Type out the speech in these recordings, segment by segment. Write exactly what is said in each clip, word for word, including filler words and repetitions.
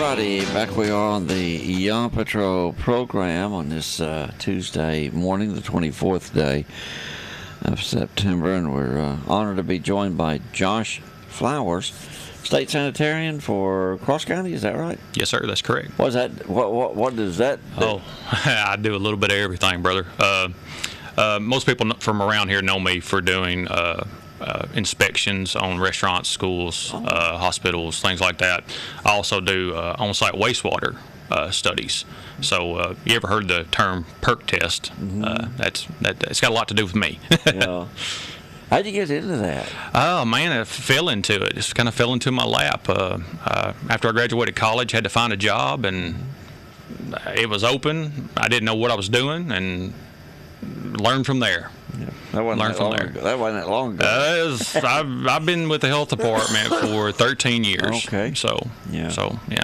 righty, back we are on the Young Patrol program on this uh, Tuesday morning, the twenty-fourth day of September, and we're uh, honored to be joined by Josh Flowers, State Sanitarian for Cross County. Is that right? Yes, sir. That's correct. What's that? What what what does that do? Oh, I do a little bit of everything, brother. Uh, uh, most people from around here know me for doing uh, uh, inspections on restaurants, schools, Oh. uh, hospitals, things like that. I also do uh, on-site wastewater uh, studies. So, uh, you ever heard the term PERC test? Mm-hmm. Uh, that's that. It's got a lot to do with me. Yeah. How'd you get into that? Oh man, I fell into it. Just kind of fell into my lap. Uh, uh, after I graduated college, had to find a job, and it was open. I didn't know what I was doing, and learned from there. Yeah. That wasn't Learn that from long there. ago. That wasn't that long ago. Uh, it was- I've, I've been with the health department for thirteen years. Okay. So Yeah. So yeah.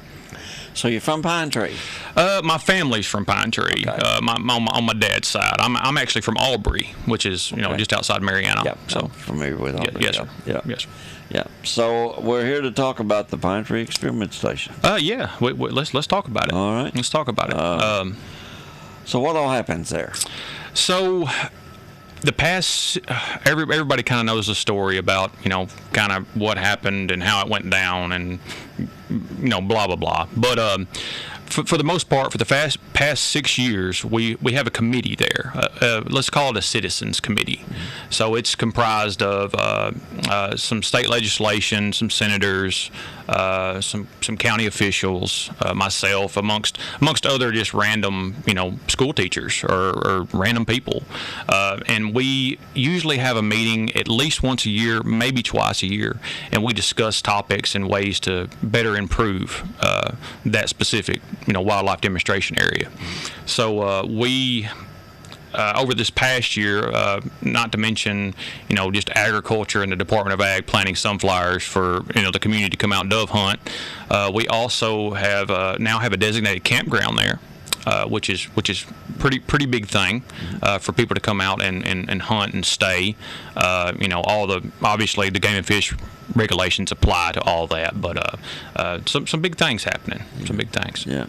So you're from Pine Tree? Uh, my family's from Pine Tree. Okay. Uh, my, my on my dad's side. I'm I'm actually from Aubrey, which is you know Okay. just outside Marianna. Yeah. So I'm familiar with all yeah, that. yes, yeah. sir. Yeah. Yes, sir. Yeah. So we're here to talk about the Pine Tree Experiment Station. Uh, yeah. We, we, let's let's talk about it. All right. Let's talk about it. Uh, um, So what all happens there? So, the past, uh, every, everybody kind of knows the story about, you know, kind of what happened and how it went down and, you know, blah, blah, blah. But um, for, for the most part, for the fast, past six years, we, we have a committee there. Uh, uh, let's call it a citizens committee. So, it's comprised of uh, uh, some state legislation, some senators, uh, some some county officials, uh, myself, amongst amongst other just random, you know, school teachers or, or random people. Uh, and we usually have a meeting at least once a year, maybe twice a year, and we discuss topics and ways to better improve uh, that specific, you know, wildlife demonstration area. So uh, we. Uh, over this past year, uh, not to mention, you know, just agriculture and the Department of Ag planting sunflowers for, you know, the community to come out and dove hunt. Uh, we also have uh, now have a designated campground there, uh, which is which is pretty pretty big thing uh, for people to come out and, and, and hunt and stay. Uh, you know, all the obviously the game and fish regulations apply to all that, but uh, uh, some some big things happening. Some big things. Yeah.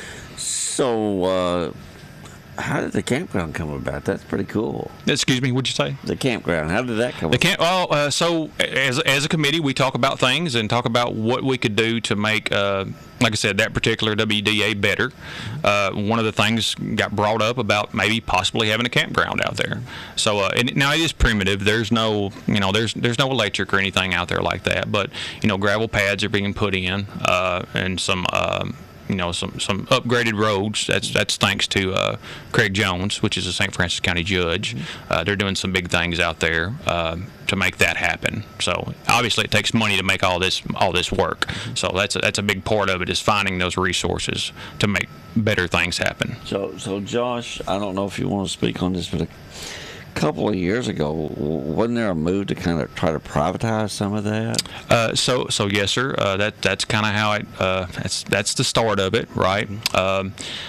So, uh, how did the campground come about? That's pretty cool. Excuse me, what'd you say? The campground. How did that come The about? camp. Well, uh, so as as a committee, we talk about things and talk about what we could do to make, uh, like I said, that particular W D A better. Uh, one of the things got brought up about maybe possibly having a campground out there. So uh, and now it is primitive. There's no, you know, there's there's no electric or anything out there like that. But you know, gravel pads are being put in uh, and some. Um, you know, some, some upgraded roads. That's that's thanks to uh, Craig Jones, which is a Saint Francis County judge. Uh, they're doing some big things out there uh, to make that happen. So obviously, it takes money to make all this all this work. So that's a, that's a big part of it is finding those resources to make better things happen. So, so Josh, I don't know if you want to speak on this, but a couple of years ago, wasn't there a move to kind of try to privatize some of that? Uh, so so yes, sir. Uh, that that's kind of how it. Uh, that's that's the start of it, right? Um,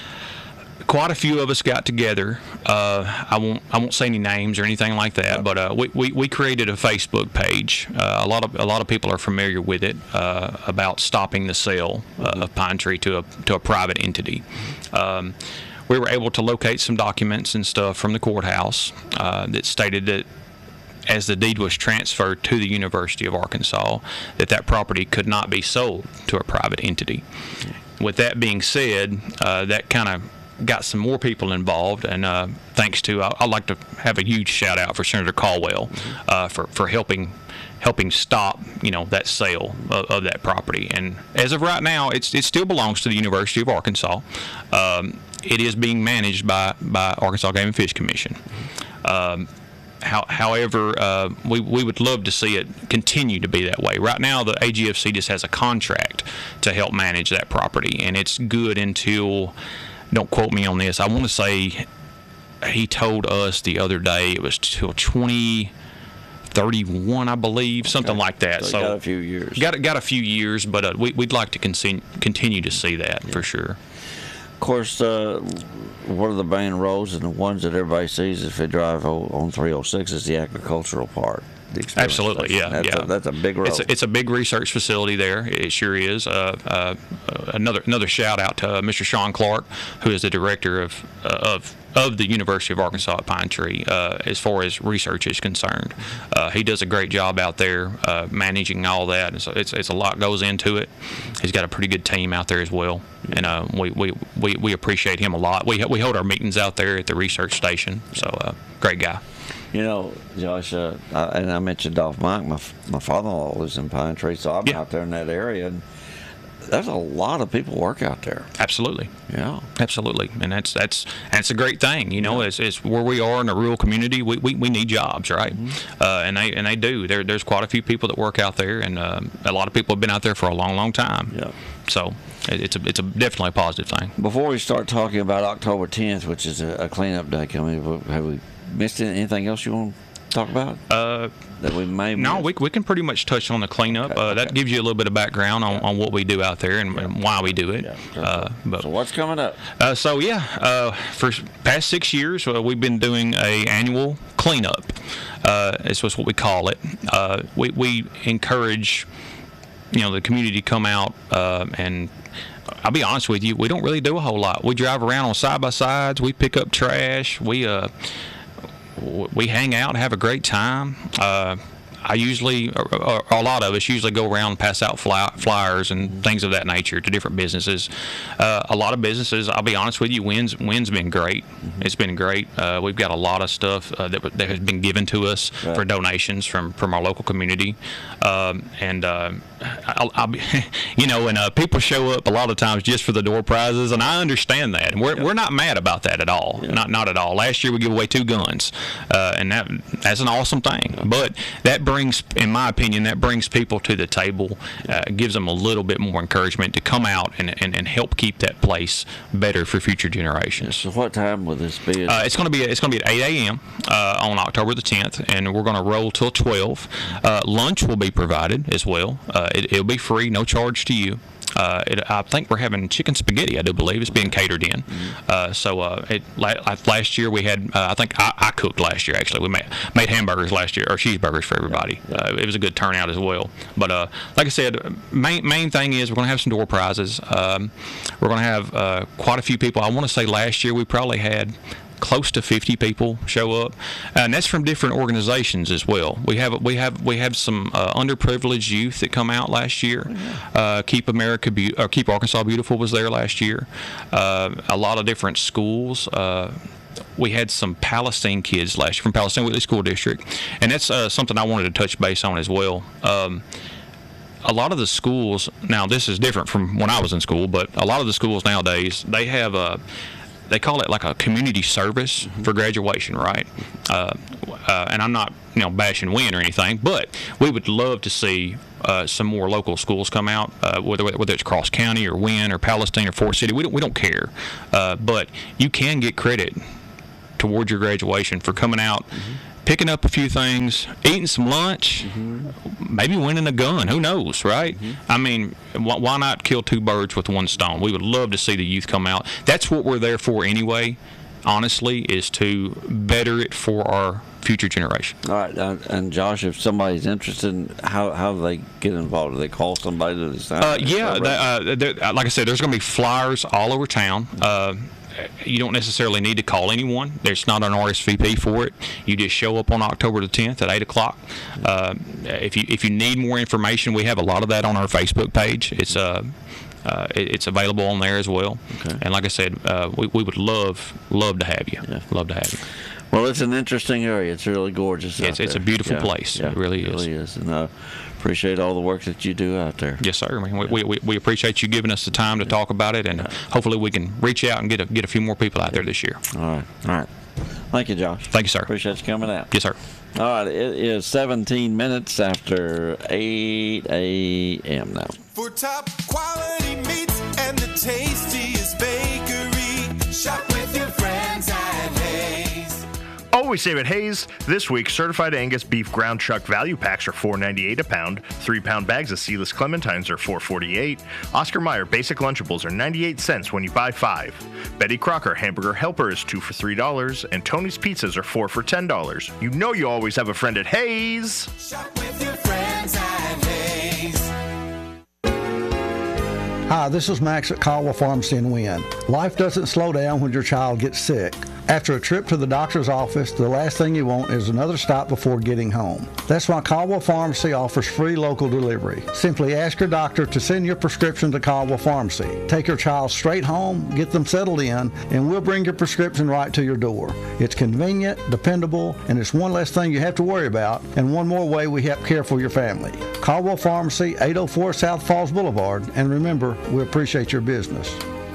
quite a few of us got together. Uh, I won't I won't say any names or anything like that, but uh, we, we we created a Facebook page. Uh, a lot of a lot of people are familiar with it uh, about stopping the sale uh, of Pine Tree to a to a private entity. Um, we were able to locate some documents and stuff from the courthouse uh, that stated that as the deed was transferred to the University of Arkansas, that that property could not be sold to a private entity. With that being said, uh, that kind of got some more people involved, and uh, thanks to, I, I'd like to have a huge shout out for Senator Caldwell uh, for, for helping helping stop, you know, that sale of, of that property. And as of right now, it's it still belongs to the University of Arkansas. Um, it is being managed by, by Arkansas Game and Fish Commission. Um, how, however, uh, we, we would love to see it continue to be that way. Right now, the A G F C just has a contract to help manage that property, and it's good until, don't quote me on this, I want to say he told us the other day it was till twenty thirty-one, I believe, something Okay. like that. So, So, you got a few years. got, got a few years, but uh, we, we'd like to continue, continue to see that for sure. Of course, uh, one of the main roads and the ones that everybody sees if they drive o- on three oh six is the agricultural part. the experiment Absolutely, station. yeah, That's yeah. A, that's a big role. It's a, it's a big research facility there. It sure is. Uh, uh, another another shout out to uh, Mister Sean Clark, who is the director of uh, of of the University of Arkansas at Pine Tree, uh, as far as research is concerned. Uh, he does a great job out there uh, managing all that. And so it's it's a lot goes into it. He's got a pretty good team out there as well, and uh, we, we, we, we appreciate him a lot. We we hold our meetings out there at the research station. So uh, great guy. You know, Josh, uh, I, and I mentioned Dolph Mike. My my father-in-law lives in Pine Tree, so I'm Yeah. out there in that area, and there's a lot of people work out there. Absolutely. Yeah. Absolutely, and that's that's that's a great thing. You know, it's, it's where we are in a rural community. We, we, we need jobs, right? Mm-hmm. Uh, and they and they do. There there's quite a few people that work out there, and uh, a lot of people have been out there for a long, long time. Yeah. So it, it's a it's a definitely a positive thing. Before we start talking about October tenth, which is a, a cleanup day coming, have we missed anything else you want to talk about? Uh, that we may no, miss? we we can pretty much touch on the cleanup. Okay, uh, that okay. gives you a little bit of background on, on what we do out there and, and why we do it. Yeah, sure. Uh, but So what's coming up? Uh, so yeah, uh, for past six years uh, we've been doing a annual cleanup. Uh, this was what we call it. Uh, we we encourage, you know, the community to come out uh, and. I'll be honest with you, we don't really do a whole lot. We drive around on side by sides. We pick up trash. We uh we hang out and have a great time. Uh, I usually, or, or a lot of us usually go around and pass out fly, flyers and things of that nature to different businesses. Uh, a lot of businesses, I'll be honest with you, Wynn's, Wynn's been great. Mm-hmm. It's been great. Uh, we've got a lot of stuff uh, that, that has been given to us right. for donations from, from our local community. Um, and, uh, I'll, I'll be, you know, and uh, people show up a lot of times just for the door prizes, and I understand that. And we're, yeah. we're not mad about that at all. Yeah. Not not at all. Last year we gave away two guns, uh, and that that's an awesome thing. Yeah. But that brings, in my opinion, that brings people to the table, uh, gives them a little bit more encouragement to come out and, and, and help keep that place better for future generations. So what time will this be? Uh, it's going to be it's going to be at eight a.m. Uh, on October the tenth, and we're going to roll till twelve. Uh, lunch will be provided as well. Uh, it, it'll be free, no charge to you. Uh, it, I think we're having chicken spaghetti. I do believe it's being catered in. Mm-hmm. Uh, so uh, it, last year we had. Uh, I think I, I cooked last year. Actually, we made made hamburgers last year or cheeseburgers for everybody. Yeah. Uh, it was a good turnout as well. But uh, like I said, main main thing is we're going to have some door prizes. Um, we're going to have uh, quite a few people. I want to say last year we probably had close to fifty people show up, and that's from different organizations as well. We have we have we have some uh, underprivileged youth that come out last year. Uh, Keep America Be- or Keep Arkansas Beautiful was there last year. Uh, a lot of different schools. Uh, we had some Palestine kids last year from Palestine Whitley School District, and that's uh, something I wanted to touch base on as well. Um, a lot of the schools now, this is different from when I was in school, but a lot of the schools nowadays they have a they call it like a community service mm-hmm. for graduation, right? Uh, uh, and I'm not, you know, bashing Wynn or anything, but we would love to see uh, some more local schools come out, uh, whether whether it's Cross County or Wynn or Palestine or Fort City. We don't we don't care, uh, but you can get credit towards your graduation for coming out. Mm-hmm. Picking up a few things, eating some lunch, mm-hmm. maybe winning a gun. Who knows, right? Mm-hmm. I mean, wh- why not kill two birds with one stone? We would love to see the youth come out. That's what we're there for anyway, honestly, is to better it for our future generation. All right. Uh, and, Josh, if somebody's interested, in how, how do they get involved? Do they call somebody to decide? Uh, yeah. That, uh, like I said, there's going to be flyers all over town. Uh, You don't necessarily need to call anyone. There's not an R S V P for it. You just show up on October the tenth at eight o'clock. Uh, if you if you need more information, we have a lot of that on our Facebook page. It's uh, uh it, it's available on there as well. Okay. And like I said, uh, we we would love love to have you. Yeah. Love to have you. Well, it's an interesting area. It's really gorgeous. It's out it's there. a beautiful yeah. place. Yeah. It really is. It really is. And uh, appreciate all the work that you do out there. Yes, sir. I mean, we, we we appreciate you giving us the time to talk about it, and yeah. hopefully we can reach out and get a, get a few more people out there this year. All right. All right. Thank you, Josh. Thank you, sir. Appreciate you coming out. Yes, sir. All right. It is seventeen minutes after eight a.m. now. For top quality meats and the tastiest bakery, shop with your friends at Hayes. What we save at Hayes this week: certified Angus beef ground chuck value packs are four ninety-eight a pound. Three pound bags of seedless clementines are four forty-eight. Oscar Mayer basic Lunchables are ninety-eight cents when you buy five. Betty Crocker hamburger helper is two for three dollars, and Tony's pizzas are four for ten dollars. You know you always have a friend at Hayes. Shop with your friends at Hayes. Hi, this is Max at Caldwell Pharmacy in Wynn. Life doesn't slow down when your child gets sick. After a trip to the doctor's office, the last thing you want is another stop before getting home. That's why Caldwell Pharmacy offers free local delivery. Simply ask your doctor to send your prescription to Caldwell Pharmacy. Take your child straight home, get them settled in, and we'll bring your prescription right to your door. It's convenient, dependable, and it's one less thing you have to worry about, and one more way we help care for your family. Caldwell Pharmacy, eight oh four South Falls Boulevard, and remember, we appreciate your business.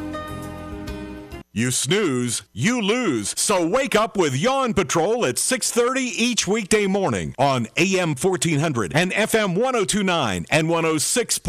You snooze, you lose. So wake up with Yawn Patrol at six thirty each weekday morning on A M fourteen hundred and F M one oh two point nine and one oh six point